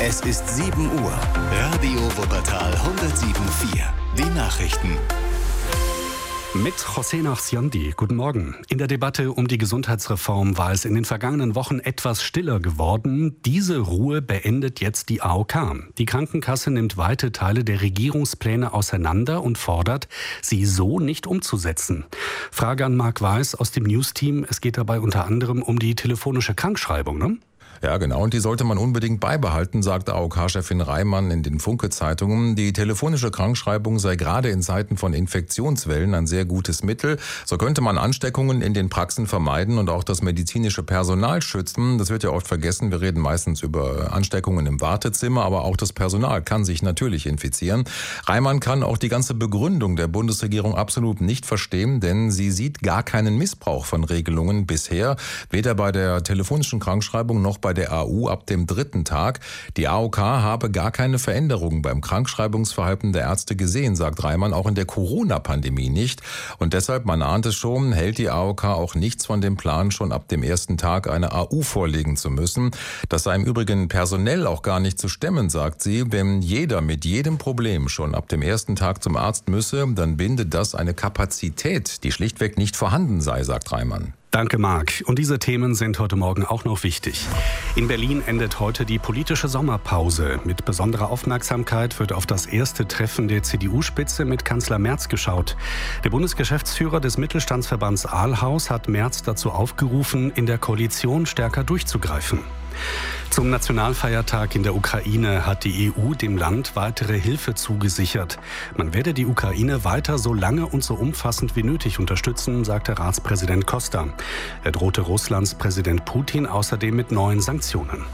Es ist 7 Uhr. Radio Wuppertal 107.4. Die Nachrichten. Mit José Nachsiondi. Guten Morgen. In der Debatte um die Gesundheitsreform war es in den vergangenen Wochen etwas stiller geworden. Diese Ruhe beendet jetzt die AOK. Die Krankenkasse nimmt weite Teile der Regierungspläne auseinander und fordert, sie so nicht umzusetzen. Frage an Marc Weiß aus dem News-Team. Es geht dabei unter anderem um die telefonische Krankschreibung, ne? Ja, genau. Und die sollte man unbedingt beibehalten, sagt AOK-Chefin Reimann in den Funke-Zeitungen. Die telefonische Krankschreibung sei gerade in Zeiten von Infektionswellen ein sehr gutes Mittel. So könnte man Ansteckungen in den Praxen vermeiden und auch das medizinische Personal schützen. Das wird ja oft vergessen. Wir reden meistens über Ansteckungen im Wartezimmer, aber auch das Personal kann sich natürlich infizieren. Reimann kann auch die ganze Begründung der Bundesregierung absolut nicht verstehen, denn sie sieht gar keinen Missbrauch von Regelungen bisher, weder bei der telefonischen Krankschreibung noch bei der AU ab dem 3. Tag. Die AOK habe gar keine Veränderungen beim Krankschreibungsverhalten der Ärzte gesehen, sagt Reimann, auch in der Corona-Pandemie nicht. Und deshalb, man ahnt es schon, hält die AOK auch nichts von dem Plan, schon ab dem 1. Tag eine AU vorlegen zu müssen. Das sei im Übrigen personell auch gar nicht zu stemmen, sagt sie. Wenn jeder mit jedem Problem schon ab dem 1. Tag zum Arzt müsse, dann bindet das eine Kapazität, die schlichtweg nicht vorhanden sei, sagt Reimann. Danke, Marc. Und diese Themen sind heute Morgen auch noch wichtig. In Berlin endet heute die politische Sommerpause. Mit besonderer Aufmerksamkeit wird auf das erste Treffen der CDU-Spitze mit Kanzler Merz geschaut. Der Bundesgeschäftsführer des Mittelstandsverbands Ahlhaus hat Merz dazu aufgerufen, in der Koalition stärker durchzugreifen. Zum Nationalfeiertag in der Ukraine hat die EU dem Land weitere Hilfe zugesichert. Man werde die Ukraine weiter so lange und so umfassend wie nötig unterstützen, sagte Ratspräsident Costa. Er drohte Russlands Präsident Putin außerdem mit neuen Sanktionen.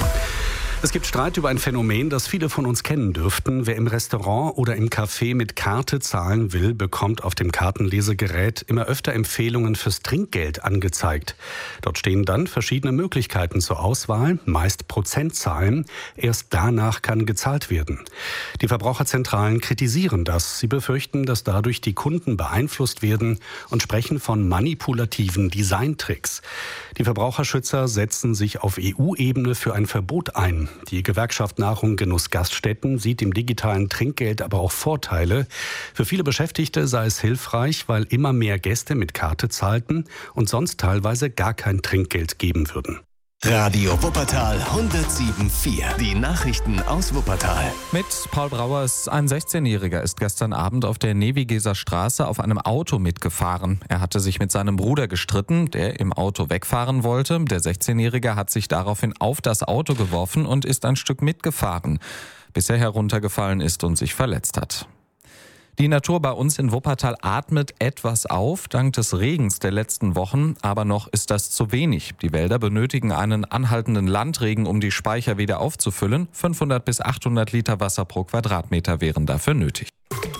Es gibt Streit über ein Phänomen, das viele von uns kennen dürften. Wer im Restaurant oder im Café mit Karte zahlen will, bekommt auf dem Kartenlesegerät immer öfter Empfehlungen fürs Trinkgeld angezeigt. Dort stehen dann verschiedene Möglichkeiten zur Auswahl, meist Prozentzahlen. Erst danach kann gezahlt werden. Die Verbraucherzentralen kritisieren das. Sie befürchten, dass dadurch die Kunden beeinflusst werden und sprechen von manipulativen Designtricks. Die Verbraucherschützer setzen sich auf EU-Ebene für ein Verbot ein. Die Gewerkschaft Nahrung Genuss Gaststätten sieht im digitalen Trinkgeld aber auch Vorteile. Für viele Beschäftigte sei es hilfreich, weil immer mehr Gäste mit Karte zahlten und sonst teilweise gar kein Trinkgeld geben würden. Radio Wuppertal 107.4. Die Nachrichten aus Wuppertal. Mit Paul Brauers. Ein 16-Jähriger ist gestern Abend auf der Nevigeser Straße auf einem Auto mitgefahren. Er hatte sich mit seinem Bruder gestritten, der im Auto wegfahren wollte. Der 16-Jährige hat sich daraufhin auf das Auto geworfen und ist ein Stück mitgefahren, bis er heruntergefallen ist und sich verletzt hat. Die Natur bei uns in Wuppertal atmet etwas auf, dank des Regens der letzten Wochen, aber noch ist das zu wenig. Die Wälder benötigen einen anhaltenden Landregen, um die Speicher wieder aufzufüllen. 500 bis 800 Liter Wasser pro Quadratmeter wären dafür nötig.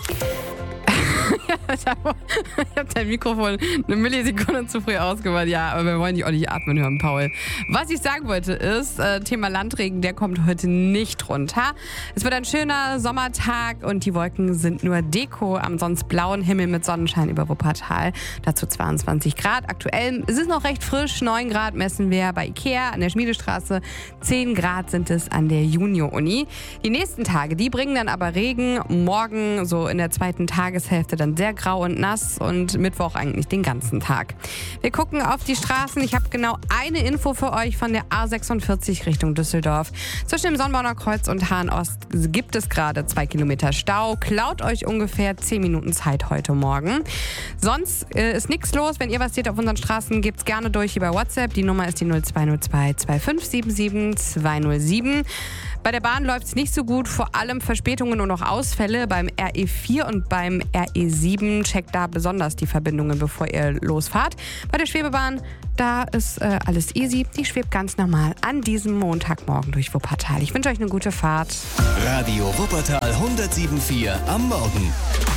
Ich habe dein Mikrofon eine Millisekunde zu früh ausgemacht. Ja, aber wir wollen dich auch nicht atmen hören, Paul. Was ich sagen wollte ist, Thema Landregen, der kommt heute nicht runter. Es wird ein schöner Sommertag und die Wolken sind nur Deko am sonst blauen Himmel mit Sonnenschein über Wuppertal. Dazu 22 Grad. Aktuell ist es noch recht frisch. 9 Grad messen wir bei Ikea an der Schmiedestraße. 10 Grad sind es an der Junior-Uni. Die nächsten Tage, die bringen dann aber Regen. Morgen, so in der zweiten Tageshälfte, dann sehr grau und nass und Mittwoch eigentlich den ganzen Tag. Wir gucken auf die Straßen. Ich habe genau eine Info für euch von der A46 Richtung Düsseldorf. Zwischen dem Sonnenborner Kreuz und Hahn-Ost gibt es gerade 2 Kilometer Stau. Klaut euch ungefähr 10 Minuten Zeit heute Morgen. Sonst ist nichts los. Wenn ihr was seht auf unseren Straßen, gebt's gerne durch über WhatsApp. Die Nummer ist die 0202 2577 207. Bei der Bahn läuft es nicht so gut, vor allem Verspätungen und auch Ausfälle beim RE4 und beim RE7. Checkt da besonders die Verbindungen, bevor ihr losfahrt. Bei der Schwebebahn, da ist alles easy. Die schwebt ganz normal an diesem Montagmorgen durch Wuppertal. Ich wünsche euch eine gute Fahrt. Radio Wuppertal 107.4 am Morgen.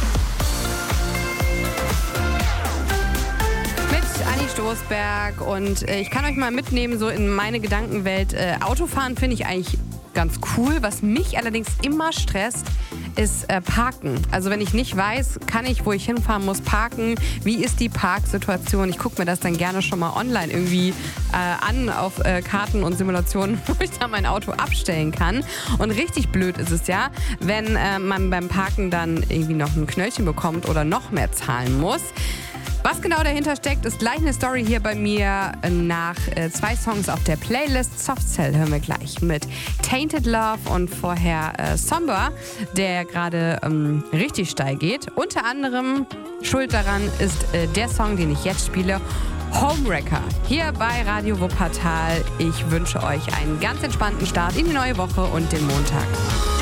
Anni Stoßberg und ich kann euch mal mitnehmen so in meine Gedankenwelt. Autofahren finde ich eigentlich ganz cool. Was mich allerdings immer stresst, ist Parken. Also wenn ich nicht weiß, kann ich, wo ich hinfahren muss, parken? Wie ist die Parksituation? Ich gucke mir das dann gerne schon mal online irgendwie an auf Karten und Simulationen, wo ich da mein Auto abstellen kann. Und richtig blöd ist es ja, wenn man beim Parken dann irgendwie noch ein Knöllchen bekommt oder noch mehr zahlen muss. Was genau dahinter steckt, ist gleich eine Story hier bei mir. Nach 2 Songs auf der Playlist. Soft Cell hören wir gleich mit Tainted Love und vorher Somber, der gerade richtig steil geht. Unter anderem schuld daran ist der Song, den ich jetzt spiele, Homewrecker. Hier bei Radio Wuppertal. Ich wünsche euch einen ganz entspannten Start in die neue Woche und den Montag.